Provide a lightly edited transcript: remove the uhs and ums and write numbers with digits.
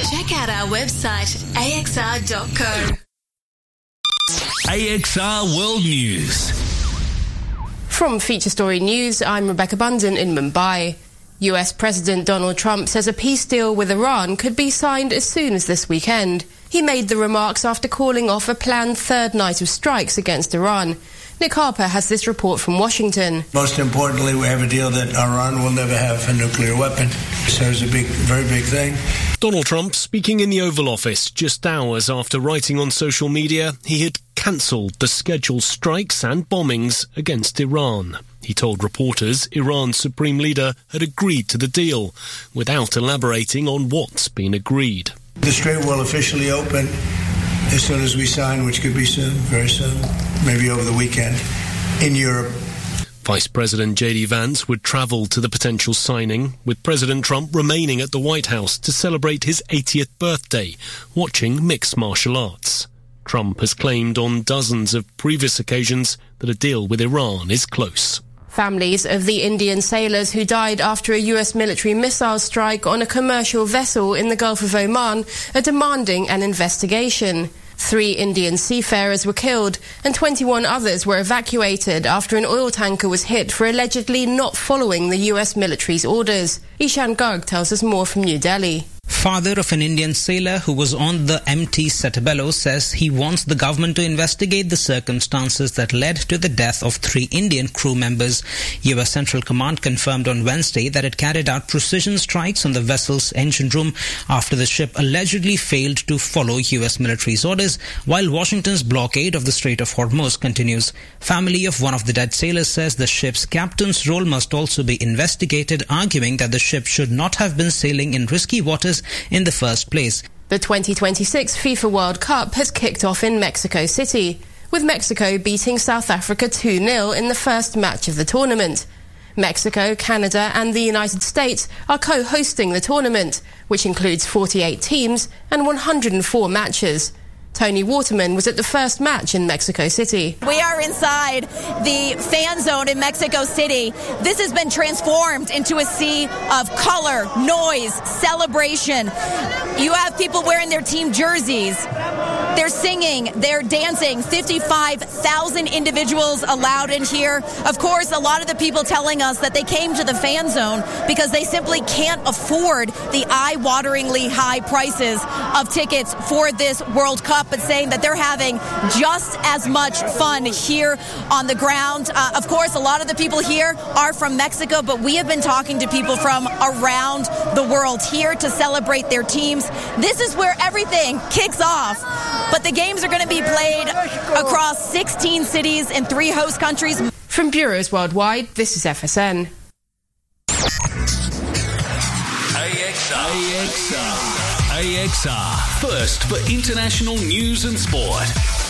Check out our website, axr.co. AXR World News. From Feature Story News, I'm Rebecca Bundan in Mumbai. US President Donald Trump says a peace deal with Iran could be signed as soon as this weekend. He made the remarks after calling off a planned third night of strikes against Iran. Nick Harper has this report from Washington. Most importantly, we have a deal that Iran will never have a nuclear weapon. So it's a very big thing. Donald Trump speaking in the Oval Office just hours after writing on social media he had cancelled the scheduled strikes and bombings against Iran. He told reporters Iran's supreme leader had agreed to the deal, without elaborating on what's been agreed. The strait will officially open as soon as we sign, which could be soon, very soon, maybe over the weekend, in Europe. Vice President J.D. Vance would travel to the potential signing, with President Trump remaining at the White House to celebrate his 80th birthday, watching mixed martial arts. Trump has claimed on dozens of previous occasions that a deal with Iran is close. Families of the Indian sailors who died after a US military missile strike on a commercial vessel in the Gulf of Oman are demanding an investigation. 3 Indian seafarers were killed and 21 others were evacuated after an oil tanker was hit for allegedly not following the US military's orders. Ishan Garg tells us more from New Delhi. Father of an Indian sailor who was on the MT Setabelo says he wants the government to investigate the circumstances that led to the death of 3 Indian crew members. US Central Command confirmed on Wednesday that it carried out precision strikes on the vessel's engine room after the ship allegedly failed to follow US military's orders, while Washington's blockade of the Strait of Hormuz continues. Family of one of the dead sailors says the ship's captain's role must also be investigated, arguing that the ship should not have been sailing in risky waters in the first place. The 2026 FIFA World Cup has kicked off in Mexico City, with Mexico beating South Africa 2-0 in the first match of the tournament. Mexico, Canada and the United States are co-hosting the tournament, which includes 48 teams and 104 matches. Tony Waterman was at the first match in Mexico City. We are inside the fan zone in Mexico City. This has been transformed into a sea of color, noise, celebration. You have people wearing their team jerseys. They're singing, they're dancing. 55,000 individuals allowed in here. Of course, a lot of the people telling us that they came to the fan zone because they simply can't afford the eye-wateringly high prices of tickets for this World Cup, but saying that they're having just as much fun here on the ground. Of course, a lot of the people here are from Mexico, but we have been talking to people from around the world here to celebrate their teams. This is where everything kicks off. But the games are going to be played across 16 cities in 3 host countries. From bureaus worldwide, this is FSN. AXR. First for international news and sport.